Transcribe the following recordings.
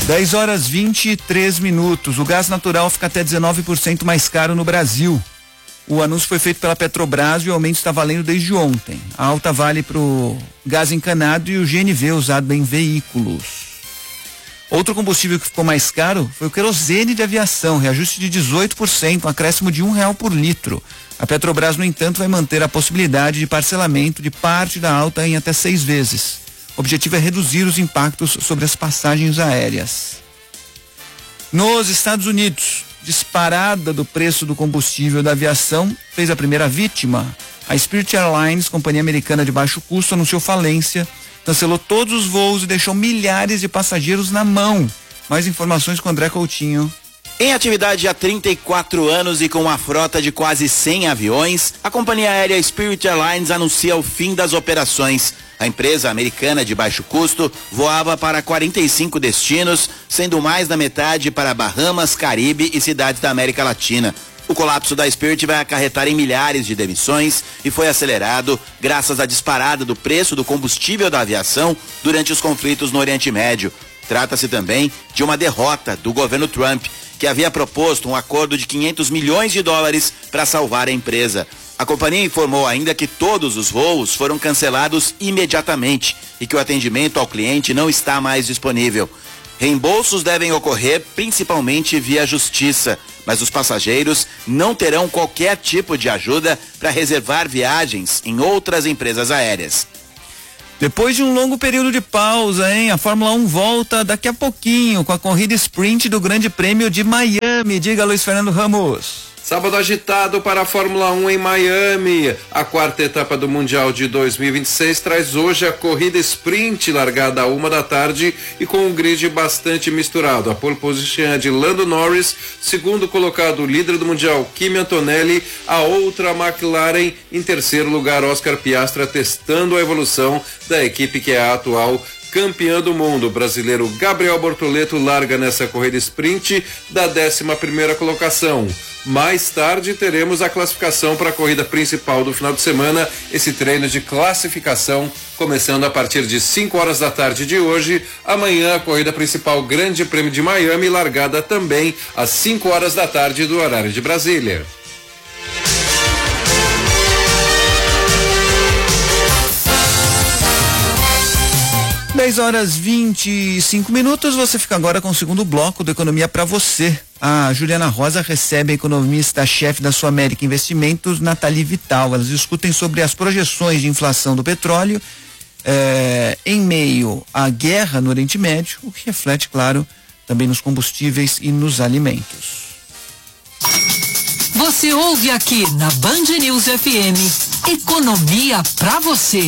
10h23. O gás natural fica até 19% mais caro no Brasil. O anúncio foi feito pela Petrobras e o aumento está valendo desde ontem. A alta vale para o gás encanado e o GNV usado em veículos. Outro combustível que ficou mais caro foi o querosene de aviação, reajuste de 18%, um acréscimo de R$1 por litro. A Petrobras, no entanto, vai manter a possibilidade de parcelamento de parte da alta em até 6 vezes. O objetivo é reduzir os impactos sobre as passagens aéreas. Nos Estados Unidos, disparada do preço do combustível da aviação fez a primeira vítima. A Spirit Airlines, companhia americana de baixo custo, anunciou falência, cancelou todos os voos e deixou milhares de passageiros na mão. Mais informações com André Coutinho. Em atividade há 34 anos e com uma frota de quase 100 aviões, a companhia aérea Spirit Airlines anuncia o fim das operações. A empresa americana de baixo custo voava para 45 destinos, sendo mais da metade para Bahamas, Caribe e cidades da América Latina. O colapso da Spirit vai acarretar em milhares de demissões e foi acelerado graças à disparada do preço do combustível da aviação durante os conflitos no Oriente Médio. Trata-se também de uma derrota do governo Trump, que havia proposto um acordo de $500 milhões para salvar a empresa. A companhia informou ainda que todos os voos foram cancelados imediatamente e que o atendimento ao cliente não está mais disponível. Reembolsos devem ocorrer principalmente via justiça, mas os passageiros não terão qualquer tipo de ajuda para reservar viagens em outras empresas aéreas. Depois de um longo período de pausa, a Fórmula 1 volta daqui a pouquinho com a corrida sprint do Grande Prêmio de Miami. Diga, Luiz Fernando Ramos. Sábado agitado para a Fórmula 1 em Miami. A quarta etapa do Mundial de 2026 traz hoje a corrida sprint, largada à 1 da tarde e com um grid bastante misturado. A pole position é de Lando Norris, segundo colocado líder do Mundial Kimi Antonelli, a outra McLaren, em terceiro lugar Oscar Piastri, testando a evolução da equipe que é a atual campeã do mundo. O brasileiro Gabriel Bortoleto larga nessa corrida sprint da 11ª colocação. Mais tarde teremos a classificação para a corrida principal do final de semana, esse treino de classificação começando a partir de 5 horas da tarde de hoje. Amanhã a corrida principal Grande Prêmio de Miami, largada também às 5 horas da tarde do horário de Brasília. Dez horas 25 minutos. Você fica agora com o segundo bloco do Economia para você. A Juliana Rosa recebe a economista-chefe da Sul América Investimentos, Nathalie Vital. Elas discutem sobre as projeções de inflação do petróleo em meio à guerra no Oriente Médio, o que reflete, claro, também nos combustíveis e nos alimentos. Você ouve aqui na Band News FM, Economia para você.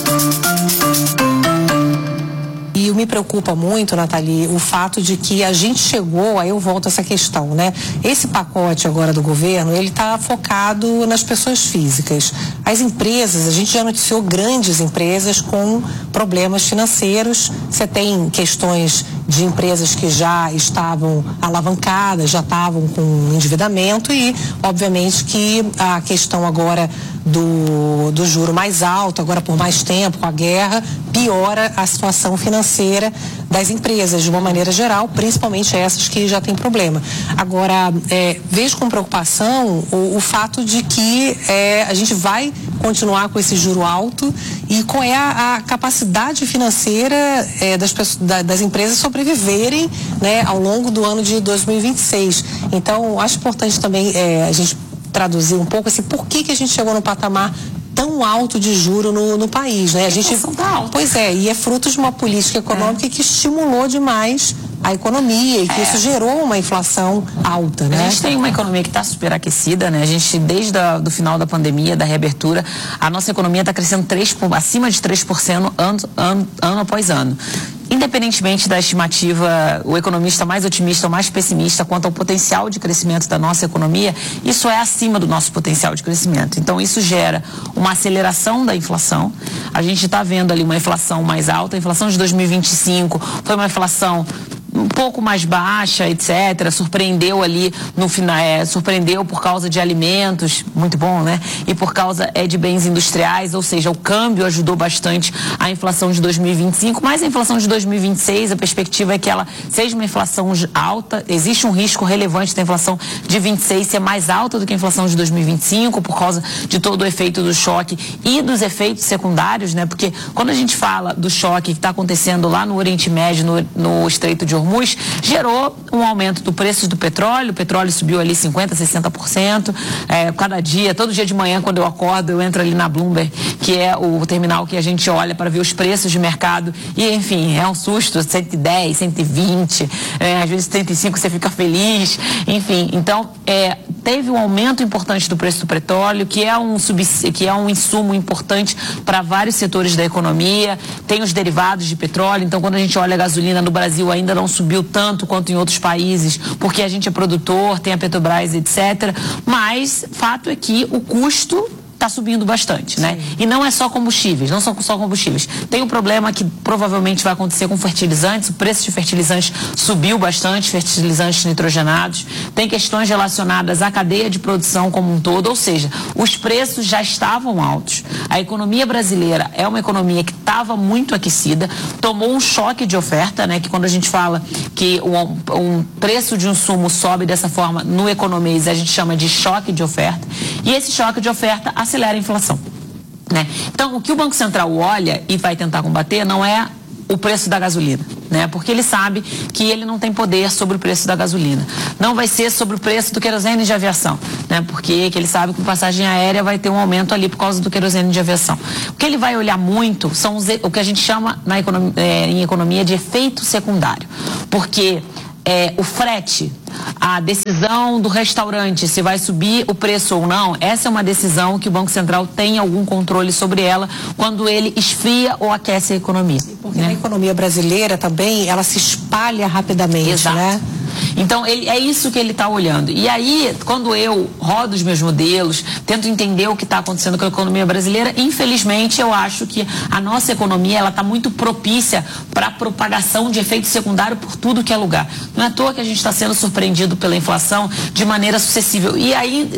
E me preocupa muito, Nathalie, o fato de que a gente chegou, aí eu volto a essa questão, né? Esse pacote agora do governo, ele está focado nas pessoas físicas. As empresas, a gente já noticiou grandes empresas com problemas financeiros. Você tem questões de empresas que já estavam alavancadas, já estavam com endividamento e, obviamente, que a questão agora do juro mais alto, agora por mais tempo, com a guerra, piora a situação financeira das empresas, de uma maneira geral, principalmente essas que já têm problema. Agora, vejo com preocupação o fato de que a gente vai continuar com esse juro alto e qual é a capacidade financeira das empresas sobreviverem, né, ao longo do ano de 2026. Então, acho importante também a gente traduzir um pouco assim, por que a gente chegou no patamar tão alto de juro no país, né? A gente, pois é, e é fruto de uma política econômica que estimulou demais a economia e que isso gerou uma inflação alta, né? A gente tem uma economia que está superaquecida, né? A gente, desde do final da pandemia, da reabertura, a nossa economia está crescendo acima de 3% ano após ano. Independentemente da estimativa, o economista mais otimista ou mais pessimista quanto ao potencial de crescimento da nossa economia, isso é acima do nosso potencial de crescimento. Então, isso gera uma aceleração da inflação. A gente está vendo ali uma inflação mais alta. A inflação de 2025 foi uma inflação um pouco mais baixa, etc. Surpreendeu ali no final, surpreendeu por causa de alimentos, muito bom, né? E por causa de bens industriais, ou seja, o câmbio ajudou bastante a inflação de 2025, mas a inflação de 2026, a perspectiva é que ela seja uma inflação alta, existe um risco relevante da inflação de 26 ser mais alta do que a inflação de 2025, por causa de todo o efeito do choque e dos efeitos secundários, né? Porque quando a gente fala do choque que está acontecendo lá no Oriente Médio, no Estreito de Hormuz, gerou um aumento do preço do petróleo. O petróleo subiu ali 50%, 60%. Cada dia, todo dia de manhã, quando eu acordo, eu entro ali na Bloomberg, que é o terminal que a gente olha para ver os preços de mercado. E, enfim, é um susto, 110, 120, às vezes 105 você fica feliz. Enfim, então, teve um aumento importante do preço do petróleo, que é um insumo importante para vários setores da economia. Tem os derivados de petróleo, então quando a gente olha a gasolina no Brasil ainda não subiu tanto quanto em outros países, porque a gente é produtor, tem a Petrobras, etc. Mas fato é que o custo está subindo bastante, né? E não é só combustíveis, não são só combustíveis. Tem um problema que provavelmente vai acontecer com fertilizantes. O preço de fertilizantes subiu bastante, fertilizantes nitrogenados. Tem questões relacionadas à cadeia de produção como um todo, ou seja, os preços já estavam altos. A economia brasileira é uma economia que estava muito aquecida, tomou um choque de oferta, né? Que quando a gente fala que um preço de um insumo sobe dessa forma no economês, a gente chama de choque de oferta. E esse choque de oferta acelera a inflação, né? Então, o que o Banco Central olha e vai tentar combater não é o preço da gasolina, né? Porque ele sabe que ele não tem poder sobre o preço da gasolina. Não vai ser sobre o preço do querosene de aviação, né? Porque ele sabe que a passagem aérea vai ter um aumento ali por causa do querosene de aviação. O que ele vai olhar muito são o que a gente chama em economia de efeito secundário. Porque o frete, a decisão do restaurante, se vai subir o preço ou não, essa é uma decisão que o Banco Central tem algum controle sobre ela quando ele esfria ou aquece a economia. Porque na economia brasileira também, ela se espalha rapidamente, exato, né? Então, é isso que ele está olhando. E aí, quando eu rodo os meus modelos, tento entender o que está acontecendo com a economia brasileira, infelizmente, eu acho que a nossa economia ela está muito propícia para a propagação de efeito secundário por tudo que é lugar. Não é à toa que a gente está sendo surpreendido pela inflação de maneira sucessiva. E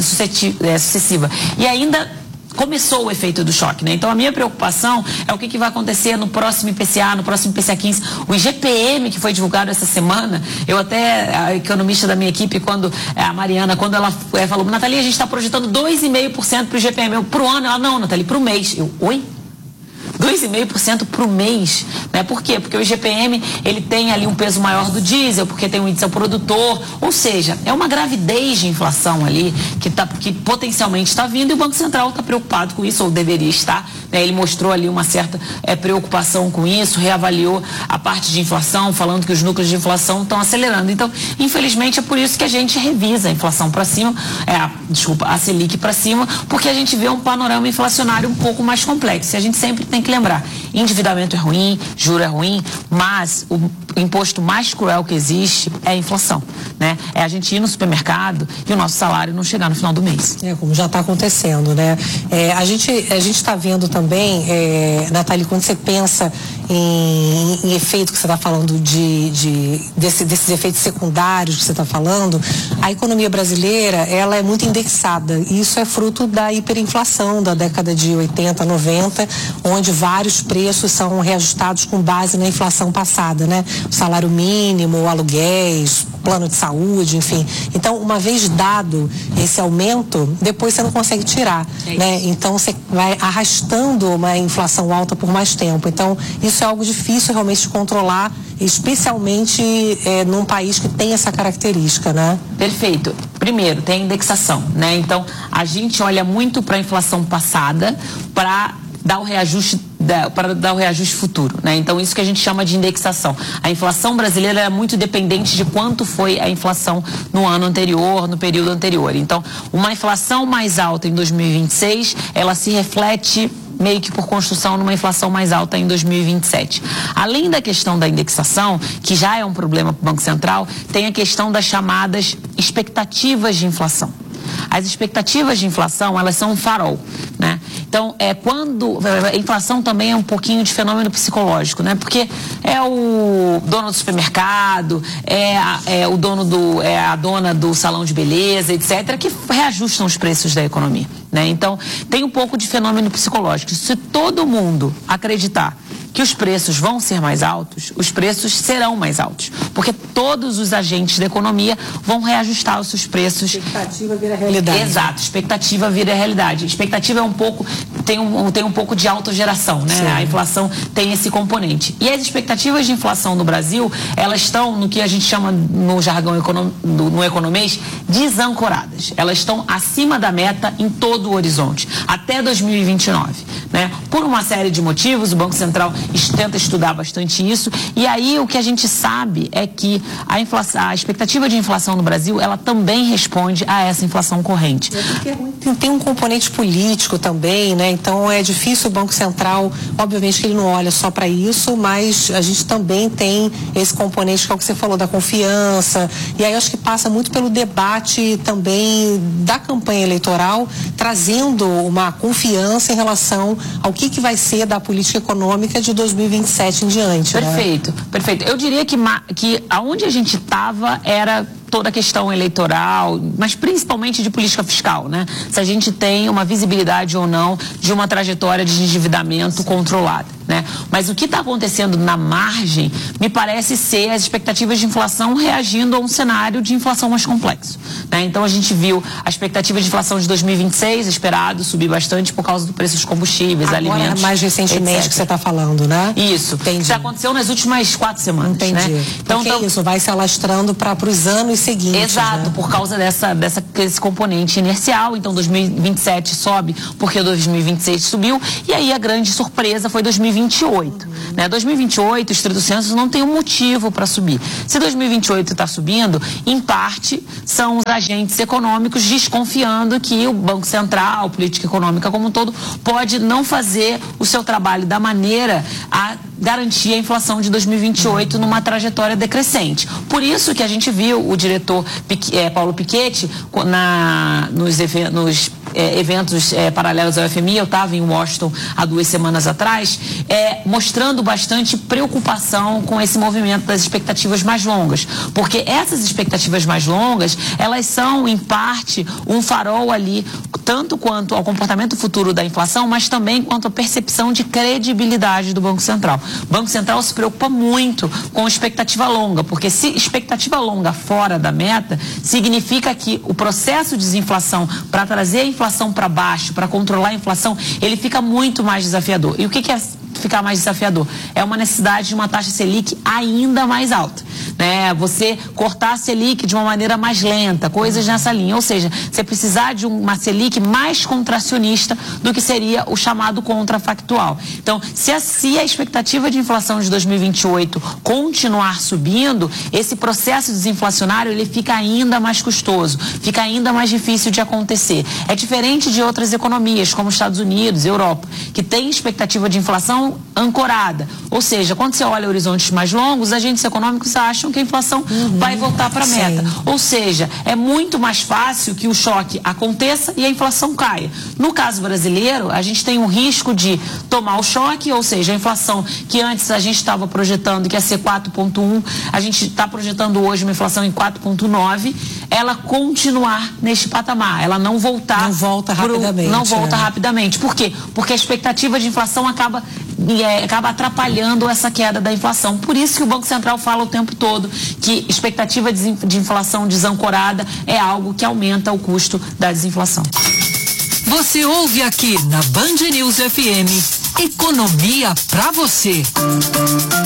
ainda começou o efeito do choque, né? Então a minha preocupação é o que vai acontecer no próximo IPCA, no próximo IPCA 15. O IGPM que foi divulgado essa semana, a economista da minha equipe, a Mariana, quando ela falou, Nathalie, a gente está projetando 2,5% para o IGPM para o ano. Ela, não, Nathalie, para o mês. Eu, oi? 2,5% para o mês, né? Por quê? Porque o IGPM, ele tem ali um peso maior do diesel, porque tem um índice ao produtor, ou seja, é uma gravidez de inflação ali que potencialmente está vindo e o Banco Central está preocupado com isso, ou deveria estar, né? Ele mostrou ali uma certa preocupação com isso, reavaliou a parte de inflação, falando que os núcleos de inflação estão acelerando. Então, infelizmente, é por isso que a gente revisa a inflação para cima, a Selic para cima, porque a gente vê um panorama inflacionário um pouco mais complexo. E a gente sempre tem que lembrar, endividamento é ruim, juro é ruim, mas o imposto mais cruel que existe é a inflação, né? É a gente ir no supermercado e o nosso salário não chegar no final do mês. Como já está acontecendo, né? A gente está vendo também, Nathalie, quando você pensa em efeito que você está falando desses efeitos secundários que você está falando, a economia brasileira, ela é muito indexada. Isso é fruto da hiperinflação da década de 80, 90, onde vários preços são reajustados com base na inflação passada, né? O salário mínimo, aluguéis, plano de saúde, enfim. Então, uma vez dado esse aumento, depois você não consegue tirar, né? Então, você vai arrastando uma inflação alta por mais tempo. Então, isso é algo difícil realmente de controlar, especialmente num país que tem essa característica, né? Perfeito. Primeiro, tem a indexação, né? Então, a gente olha muito para a inflação passada para dar o reajuste futuro, né? Então isso que a gente chama de indexação. A inflação brasileira é muito dependente de quanto foi a inflação no ano anterior, no período anterior. Então, uma inflação mais alta em 2026, ela se reflete meio que por construção numa inflação mais alta em 2027. Além da questão da indexação, que já é um problema para o Banco Central, tem a questão das chamadas expectativas de inflação. As expectativas de inflação, elas são um farol, né? Então, quando a inflação também é um pouquinho de fenômeno psicológico, né? Porque é o dono do supermercado, a dona do salão de beleza, etc., que reajustam os preços da economia, né? Então, tem um pouco de fenômeno psicológico. Se todo mundo acreditar que os preços vão ser mais altos, os preços serão mais altos, porque todos os agentes da economia vão reajustar os seus preços. Expectativa vira realidade. Exato, expectativa vira realidade. Expectativa tem um pouco de autogeração, né? Sim. A inflação tem esse componente. E as expectativas de inflação no Brasil, elas estão no que a gente chama no jargão no economês, desancoradas. Elas estão acima da meta em todo o horizonte, até 2029, né? Por uma série de motivos, o Banco Central tenta estudar bastante isso, e aí o que a gente sabe é que a expectativa de inflação no Brasil, ela também responde a essa inflação corrente. Tem um componente político também, né? Então é difícil o Banco Central, obviamente que ele não olha só para isso, mas a gente também tem esse componente que é o que você falou, da confiança, e aí eu acho que passa muito pelo debate também da campanha eleitoral, trazendo uma confiança em relação ao que vai ser da política econômica de 2027 em diante. Perfeito, né? Perfeito. Eu diria que aonde a gente estava era toda a questão eleitoral, mas principalmente de política fiscal, né? Se a gente tem uma visibilidade ou não de uma trajetória de endividamento controlada, né? Mas o que está acontecendo na margem me parece ser as expectativas de inflação reagindo a um cenário de inflação mais complexo, né? Então a gente viu a expectativa de inflação de 2026 esperado subir bastante por causa do preço dos combustíveis, agora, alimentos, mais recentemente etc. que você está falando, né? Isso. Entendi. Isso aconteceu nas últimas 4 semanas. Entendi. Né? Então, isso vai se alastrando para os anos seguintes. Exato, né? Por causa desse componente inercial. Então 2027 sobe porque 2026 subiu, e aí a grande surpresa foi 2028. Né? 2028, o estrito senso não tem um motivo para subir. Se 2028 está subindo, em parte são os agentes econômicos desconfiando que o Banco Central, a política econômica como um todo, pode não fazer o seu trabalho da maneira a garantir a inflação de 2028 numa trajetória decrescente. Por isso que a gente viu o diretor Paulo Piketty nos eventos paralelos ao FMI, eu estava em Washington há 2 semanas atrás, mostrando bastante preocupação com esse movimento das expectativas mais longas, porque essas expectativas mais longas, elas são em parte um farol ali, tanto quanto ao comportamento futuro da inflação, mas também quanto à percepção de credibilidade do Banco Central. O Banco Central se preocupa muito com expectativa longa, porque se expectativa longa fora da meta, significa que o processo de desinflação para trazer a inflação para baixo, para controlar a inflação, ele fica muito mais desafiador. E o que é ficar mais desafiador? É uma necessidade de uma taxa Selic ainda mais alta, né? Você cortar a Selic de uma maneira mais lenta, coisas nessa linha, ou seja, você precisar de uma Selic mais contracionista do que seria o chamado contrafactual. Então, se a expectativa de inflação de 2028 continuar subindo, esse processo desinflacionário ele fica ainda mais custoso, fica ainda mais difícil de acontecer. É diferente de outras economias, como Estados Unidos, Europa, que tem expectativa de inflação ancorada. Ou seja, quando você olha horizontes mais longos, os agentes econômicos acham que a inflação vai voltar para a meta. Sim. Ou seja, é muito mais fácil que o choque aconteça e a inflação caia. No caso brasileiro, a gente tem um risco de tomar o choque, ou seja, a inflação que antes a gente estava projetando que ia ser 4,1, a gente está projetando hoje uma inflação em 4,9, ela continuar neste patamar, ela não voltar. Não volta rapidamente. Não volta rapidamente. Por quê? Porque a expectativa de inflação acaba atrapalhando essa queda da inflação. Por isso que o Banco Central fala o tempo todo que expectativa de inflação desancorada é algo que aumenta o custo da desinflação. Você ouve aqui na Band News FM, Economia pra você.